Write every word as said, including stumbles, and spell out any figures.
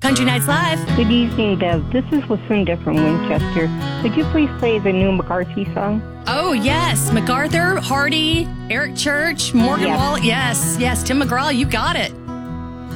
Country Nights Live. Good evening, Bev. This is Lucinda from Winchester. Could you please play the new McCarthy song? Oh, yes. MacArthur, Hardy, Eric Church, Morgan Yes. Wallen. Yes, yes. Tim McGraw, you got it.